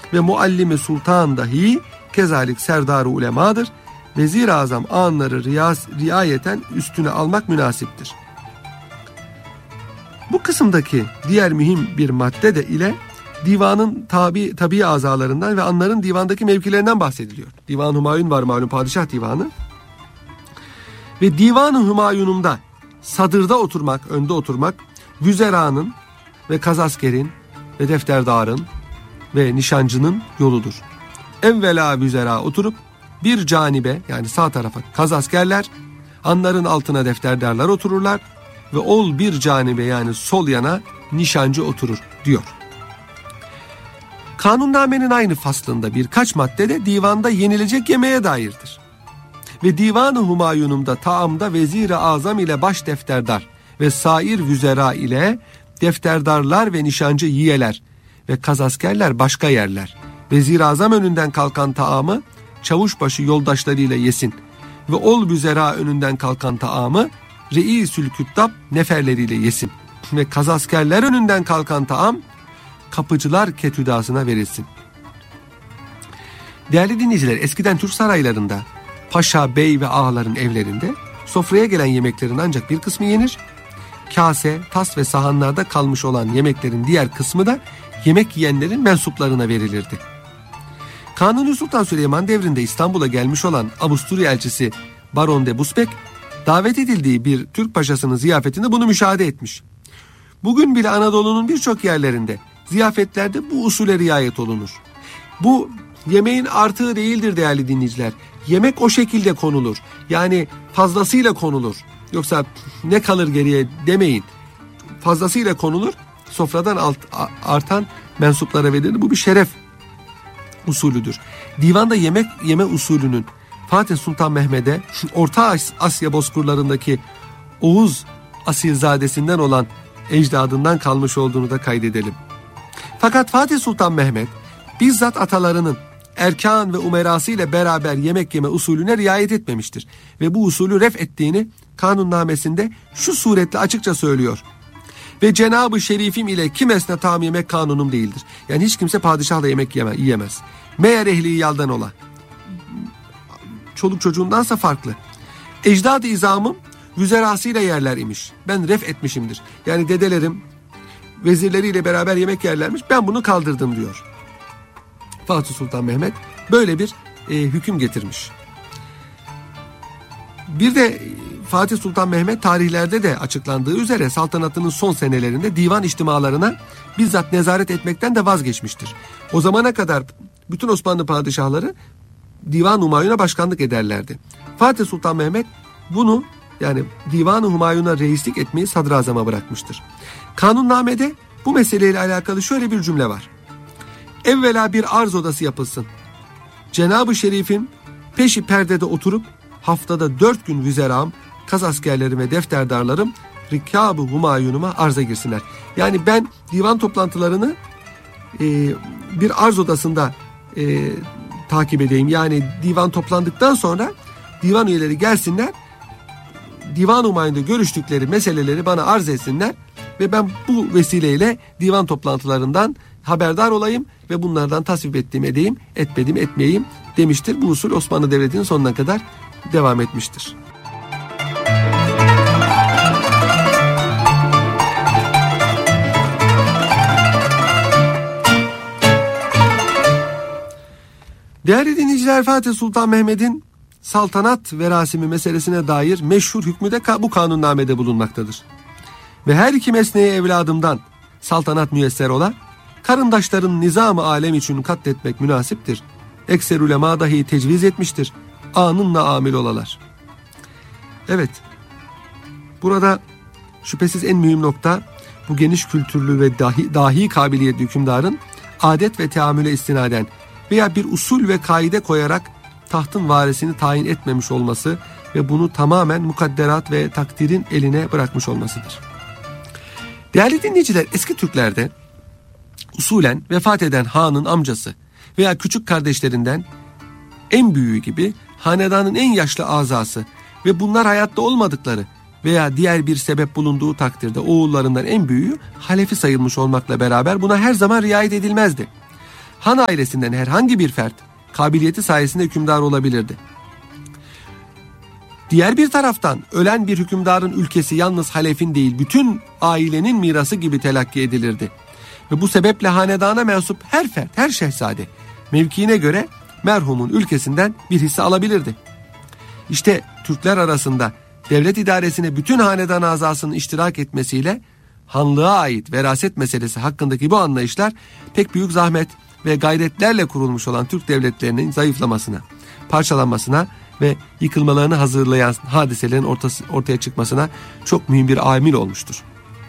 ve muallimi sultan dahi kezalik serdar-ı ulemadır. Vezir-i azam anları riayeten üstüne almak münasiptir. Bu kısımdaki diğer mühim bir madde de ile divanın tabi azalarından ve anların divandaki mevkilerinden bahsediliyor. Divan-ı Hümayun var malum, padişah divanı. Ve Divan-ı Hümayun'umda sadırda oturmak, önde oturmak, vüzeranın ve kazaskerin ve defterdarın ve nişancının yoludur. Evvela vüzera oturup bir canibe, yani sağ tarafa kazaskerler, anların altına defterdarlar otururlar ve ol bir canibe, yani sol yana nişancı oturur diyor. Kanunnamenin aynı faslında birkaç madde de divanda yenilecek yemeğe dairdir. Ve Divan-ı Hümayun'umda taamda vezir-i azam ile baş defterdar ve sair vüzera ile defterdarlar ve nişancı yiyeler ve kazaskerler başka yerler. Vezir-i azam önünden kalkan taamı çavuşbaşı yoldaşlarıyla yesin ve ol vüzera önünden kalkan taamı reisül küttab neferleriyle yesin ve kazaskerler önünden kalkan taam kapıcılar ketüdasına verilsin. Değerli dinleyiciler, eskiden Türk saraylarında paşa, bey ve ağaların evlerinde sofraya gelen yemeklerin ancak bir kısmı yenir. Kase, tas ve sahanlarda kalmış olan yemeklerin diğer kısmı da yemek yiyenlerin mensuplarına verilirdi. Kanuni Sultan Süleyman devrinde İstanbul'a gelmiş olan Avusturya elçisi Baron de Busbecq, davet edildiği bir Türk paşasının ziyafetinde bunu müşahede etmiş. Bugün bile Anadolu'nun birçok yerlerinde ziyafetlerde bu usule riayet olunur. Bu yemeğin artığı değildir değerli dinleyiciler. Yemek o şekilde konulur. Yani fazlasıyla konulur. Yoksa ne kalır geriye demeyin. Fazlasıyla konulur. Sofradan artan mensuplara verilir. Bu bir şeref usulüdür. Divanda yemek yeme usulünün Fatih Sultan Mehmet'e Orta Asya bozkırlarındaki Oğuz asilzadesinden olan ecdadından kalmış olduğunu da kaydedelim. Fakat Fatih Sultan Mehmet bizzat atalarının erkan ve umerası ile beraber yemek yeme usulüne riayet etmemiştir. Ve bu usulü ref ettiğini kanunnamesinde şu suretle açıkça söylüyor. Ve Cenab-ı Şerifim ile kimesine tam yemek kanunum değildir. Yani hiç kimse padişahla yemek yiyemez. Meğer ehli yaldan ola. Çoluk çocuğundansa farklı. Ecdad-ı izamım vüzerasıyla yerler imiş. Ben ref etmişimdir. Yani dedelerim vezirleriyle beraber yemek yerlermiş. Ben bunu kaldırdım diyor. Fatih Sultan Mehmet böyle bir hüküm getirmiş. Bir de Fatih Sultan Mehmet tarihlerde de açıklandığı üzere saltanatının son senelerinde divan içtimalarına bizzat nezaret etmekten de vazgeçmiştir. O zamana kadar bütün Osmanlı padişahları Divan-ı Hümayun'a başkanlık ederlerdi. Fatih Sultan Mehmet bunu, yani Divan-ı Hümayun'a reislik etmeyi sadrazama bırakmıştır. Kanunnamede bu meseleyle alakalı şöyle bir cümle var. Evvela bir arz odası yapılsın. Cenab-ı Şerif'in peşi perdede oturup haftada 4 gün vüzeram, kazaskerlerim ve defterdarlarım Rikâb-ı Hümayun'uma arza girsinler. Yani ben divan toplantılarını bir arz odasında takip edeyim. Yani divan toplandıktan sonra divan üyeleri gelsinler, Divan-ı Hümayun'da görüştükleri meseleleri bana arz etsinler ve ben bu vesileyle divan toplantılarından haberdar olayım ve bunlardan tasvip edeyim, etmeyeyim demiştir. Bu usul Osmanlı Devleti'nin sonuna kadar devam etmiştir. Değerli dinleyiciler, Fatih Sultan Mehmet'in saltanat verasimi meselesine dair meşhur hükmü de bu kanunnamede bulunmaktadır. Ve her iki mesneği evladımdan saltanat müyesser ola, karındaşların nizam-ı alem için katletmek münasiptir. Ekser ulema dahi tecviz etmiştir. Anınla amil olalar. Evet, burada şüphesiz en mühim nokta bu geniş kültürlü ve dahi kabiliyetli hükümdarın adet ve teamüle istinaden veya bir usul ve kaide koyarak tahtın varisini tayin etmemiş olması ve bunu tamamen mukadderat ve takdirin eline bırakmış olmasıdır. Değerli dinleyiciler, eski Türklerde usulen vefat eden hanın amcası veya küçük kardeşlerinden en büyüğü gibi hanedanın en yaşlı azası ve bunlar hayatta olmadıkları veya diğer bir sebep bulunduğu takdirde oğullarından en büyüğü halefi sayılmış olmakla beraber buna her zaman riayet edilmezdi. Han ailesinden herhangi bir fert kabiliyeti sayesinde hükümdar olabilirdi. Diğer bir taraftan ölen bir hükümdarın ülkesi yalnız halefin değil bütün ailenin mirası gibi telakki edilirdi. Ve bu sebeple hanedana mensup her fert, her şehzade mevkiine göre merhumun ülkesinden bir hisse alabilirdi. İşte Türkler arasında devlet idaresine bütün hanedan azasının iştirak etmesiyle hanlığa ait veraset meselesi hakkındaki bu anlayışlar pek büyük zahmet ve gayretlerle kurulmuş olan Türk devletlerinin zayıflamasına, parçalanmasına ve yıkılmalarını hazırlayan hadiselerin ortaya çıkmasına çok mühim bir amil olmuştur.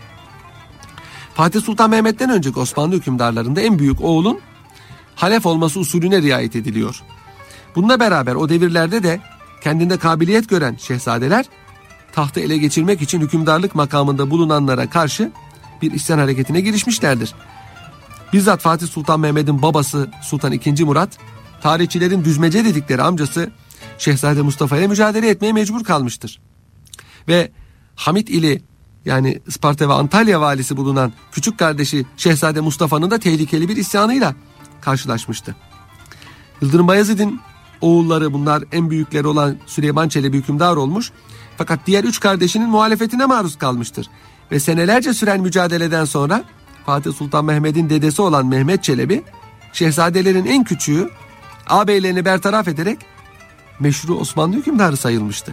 Fatih Sultan Mehmet'ten önceki Osmanlı hükümdarlarında en büyük oğlun halef olması usulüne riayet ediliyor. Bununla beraber o devirlerde de kendinde kabiliyet gören şehzadeler tahtı ele geçirmek için hükümdarlık makamında bulunanlara karşı bir isyan hareketine girişmişlerdir. Bizzat Fatih Sultan Mehmet'in babası Sultan II. Murat, tarihçilerin düzmece dedikleri amcası Şehzade Mustafa ile mücadele etmeye mecbur kalmıştır. Ve Hamit ili yani Isparta ve Antalya valisi bulunan küçük kardeşi Şehzade Mustafa'nın da tehlikeli bir isyanıyla karşılaşmıştı. Yıldırım Bayezid'in oğulları bunlar en büyükleri olan Süleyman Çelebi hükümdar olmuş. Fakat diğer 3 kardeşinin muhalefetine maruz kalmıştır. Ve senelerce süren mücadeleden sonra Fatih Sultan Mehmet'in dedesi olan Mehmet Çelebi şehzadelerin en küçüğü ağabeylerini bertaraf ederek meşru Osmanlı hükümdarı sayılmıştı.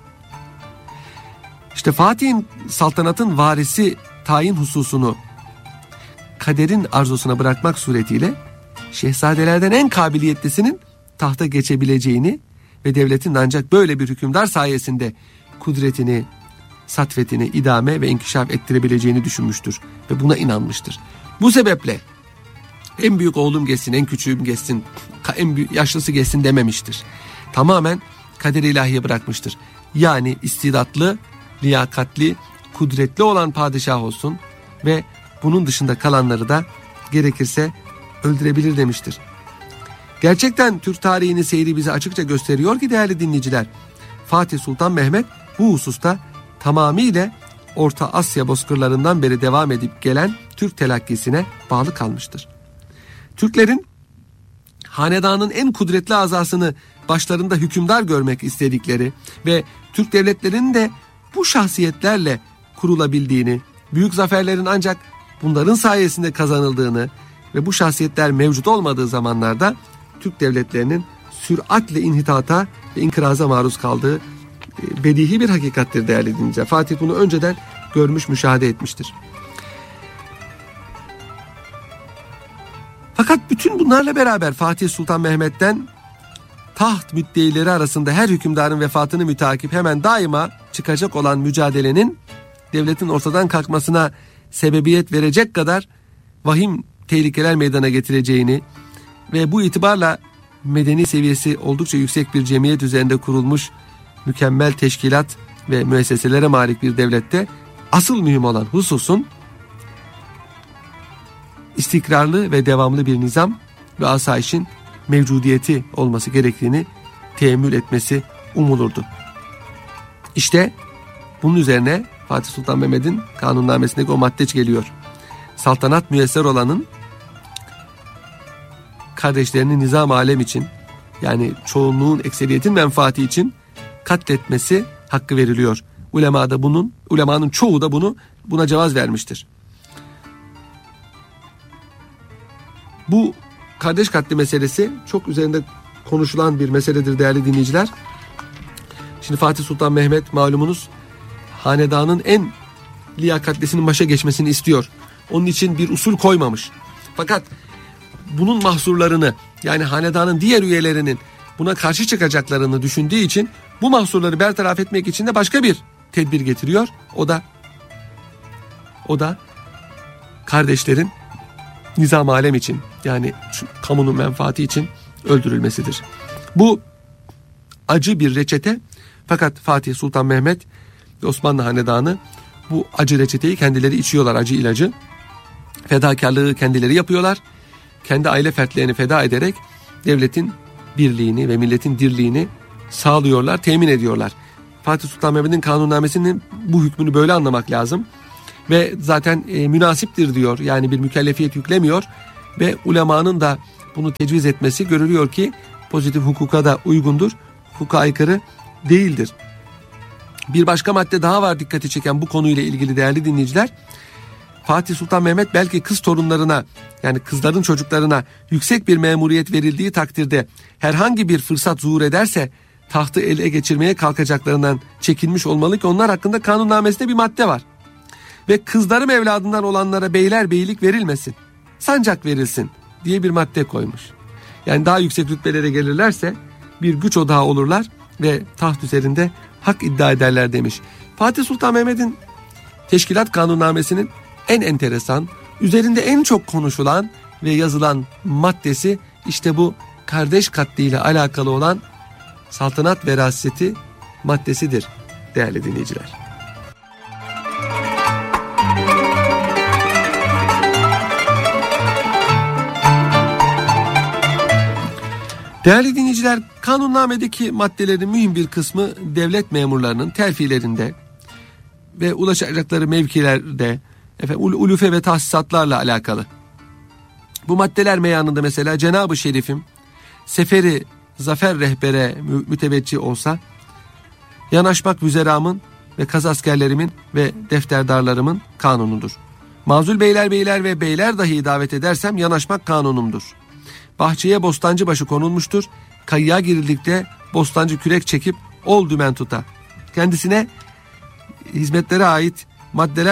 İşte Fatih'in saltanatın varisi tayin hususunu kaderin arzusuna bırakmak suretiyle şehzadelerden en kabiliyetlisinin tahta geçebileceğini ve devletin ancak böyle bir hükümdar sayesinde kudretini, satvetini idame ve inkişaf ettirebileceğini düşünmüştür ve buna inanmıştır. Bu sebeple en büyük oğlum geçsin, en küçüğüm geçsin, en büyük, yaşlısı geçsin dememiştir. Tamamen kader ilahiye bırakmıştır. Yani istidatlı, liyakatli, kudretli olan padişah olsun ve bunun dışında kalanları da gerekirse öldürebilir demiştir. Gerçekten Türk tarihinin seyri bize açıkça gösteriyor ki değerli dinleyiciler, Fatih Sultan Mehmet bu hususta tamamıyla Orta Asya bozkırlarından beri devam edip gelen Türk telakkisine bağlı kalmıştır. Türklerin hanedanın en kudretli azasını başlarında hükümdar görmek istedikleri ve Türk devletlerinin de bu şahsiyetlerle kurulabildiğini, büyük zaferlerin ancak bunların sayesinde kazanıldığını ve bu şahsiyetler mevcut olmadığı zamanlarda Türk devletlerinin süratle inhitata ve inkıraza maruz kaldığı bedihi bir hakikattir değerli dinleyiciler. Fatih bunu önceden görmüş, müşahede etmiştir. Fakat bütün bunlarla beraber Fatih Sultan Mehmet'ten taht müddeileri arasında her hükümdarın vefatını mütakip hemen daima çıkacak olan mücadelenin devletin ortadan kalkmasına sebebiyet verecek kadar vahim tehlikeler meydana getireceğini ve bu itibarla medeni seviyesi oldukça yüksek bir cemiyet üzerinde kurulmuş mükemmel teşkilat ve müesseselere malik bir devlette asıl mühim olan hususun istikrarlı ve devamlı bir nizam ve asayişin mevcudiyeti olması gerektiğini teemmül etmesi umulurdu. İşte bunun üzerine Fatih Sultan Mehmet'in kanunnamesindeki o madde geliyor. Saltanat müyesser olanın kardeşlerini nizam alem için yani çoğunluğun ekseriyetin menfaati için katletmesi hakkı veriliyor. Ulemanın çoğu da buna cevaz vermiştir. Bu kardeş katli meselesi çok üzerinde konuşulan bir meseledir değerli dinleyiciler. Şimdi Fatih Sultan Mehmet malumunuz hanedanın en liyakatlisinin başa geçmesini istiyor. Onun için bir usul koymamış. Fakat bunun mahsurlarını yani hanedanın diğer üyelerinin buna karşı çıkacaklarını düşündüğü için bu mahsurları bertaraf etmek için de başka bir tedbir getiriyor. O da kardeşlerin nizam alem için yani kamunun menfaati için öldürülmesidir. Bu acı bir reçete fakat Fatih Sultan Mehmet ve Osmanlı Hanedanı bu acı reçeteyi kendileri içiyorlar, acı ilacı. Fedakarlığı kendileri yapıyorlar. Kendi aile fertlerini feda ederek devletin birliğini ve milletin dirliğini sağlıyorlar, temin ediyorlar. Fatih Sultan Mehmet'in kanunnamesinin bu hükmünü böyle anlamak lazım. Ve zaten münasiptir diyor. Yani bir mükellefiyet yüklemiyor. Ve ulemanın da bunu tecviz etmesi görülüyor ki pozitif hukuka da uygundur, hukuka aykırı değildir. Bir başka madde daha var dikkati çeken bu konuyla ilgili değerli dinleyiciler. Fatih Sultan Mehmet belki kız torunlarına, yani kızların çocuklarına yüksek bir memuriyet verildiği takdirde herhangi bir fırsat zuhur ederse tahtı ele geçirmeye kalkacaklarından çekinmiş olmalı ki onlar hakkında kanunnamesinde bir madde var. Ve kızlarım evladından olanlara beyler beylik verilmesin, sancak verilsin diye bir madde koymuş. Yani daha yüksek rütbelere gelirlerse bir güç odağı olurlar ve taht üzerinde hak iddia ederler demiş. Fatih Sultan Mehmet'in Teşkilat Kanunnamesi'nin en enteresan, üzerinde en çok konuşulan ve yazılan maddesi işte bu kardeş katliyle alakalı olan saltanat veraseti maddesidir değerli dinleyiciler. Değerli dinleyiciler, kanunnamedeki maddelerin mühim bir kısmı devlet memurlarının terfilerinde ve ulaşacakları mevkilerde ulufe ve tahsisatlarla alakalı. Bu maddeler meyanında mesela Cenab-ı Şerif'im seferi zafer rehbere müteveccih olsa, yanaşmak vüzeramın ve kaz askerlerimin ve defterdarlarımın kanunudur. Mazul beyler ve beyler dahi davet edersem yanaşmak kanunumdur. Bahçeye bostancı başı konulmuştur. Kayığa girildikte bostancı kürek çekip ol dümen tuta. Kendisine hizmetlere ait maddeler